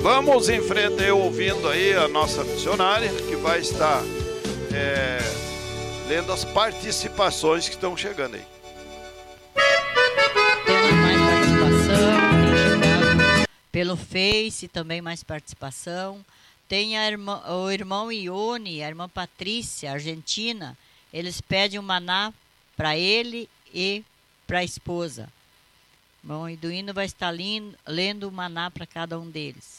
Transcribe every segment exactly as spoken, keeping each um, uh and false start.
Vamos em frente, eu ouvindo aí a nossa missionária, que vai estar é, lendo as participações que estão chegando aí. Temos mais participação, tem chegado pelo Face, também mais participação. Tem a irmã, o irmão Ione, a irmã Patrícia, argentina. Eles pedem um maná para ele e para a esposa. O irmão Iduíno vai estar lindo, lendo o maná para cada um deles.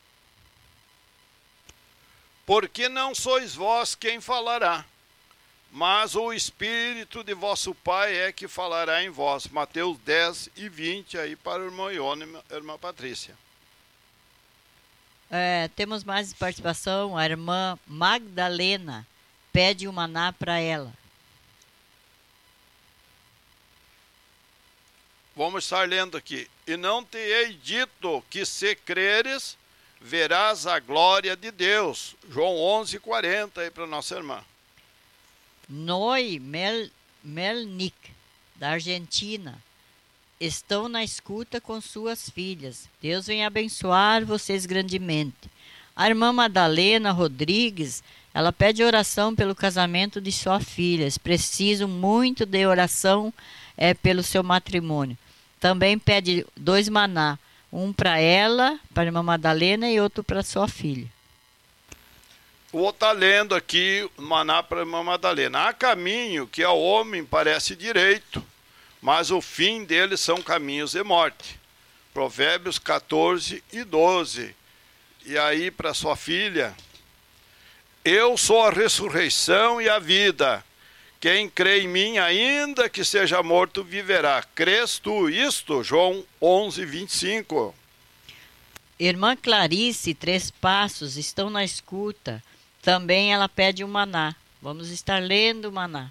Porque não sois vós quem falará, mas o Espírito de vosso Pai é que falará em vós. Mateus dez e vinte, aí para o irmão Ione e a irmã Patrícia. É, temos mais participação. A irmã Magdalena pede o maná para ela. Vamos estar lendo aqui. E não te hei dito que se creres, verás a glória de Deus. João onze, quarenta, aí para nossa irmã. Noi Mel, Melnik, da Argentina, estão na escuta com suas filhas. Deus venha abençoar vocês grandemente. A irmã Madalena Rodrigues, ela pede oração pelo casamento de sua filha. Eles precisam muito de oração é, pelo seu matrimônio. Também pede dois maná, um para ela, para a irmã Madalena, e outro para sua filha. Vou estar lendo aqui o maná para a irmã Madalena. Há caminho que ao homem parece direito, mas o fim deles são caminhos de morte. Provérbios catorze e doze. E aí para sua filha: eu sou a ressurreição e a vida. Quem crê em mim, ainda que seja morto, viverá. Crês tu isto? João onze, vinte e cinco. Irmã Clarice, Três Passos, estão na escuta. Também ela pede um maná. Vamos estar lendo o maná.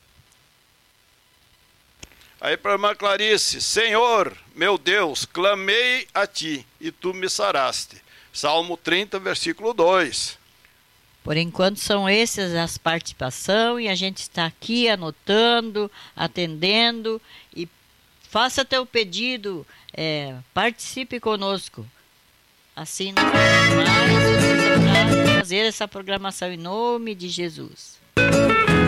Aí para a irmã Clarice: Senhor, meu Deus, clamei a ti e tu me saraste. Salmo trinta, versículo dois. Por enquanto são essas as participações e a gente está aqui anotando, atendendo, e faça teu pedido, é, participe conosco. Assim não vai mais fazer essa programação em nome de Jesus.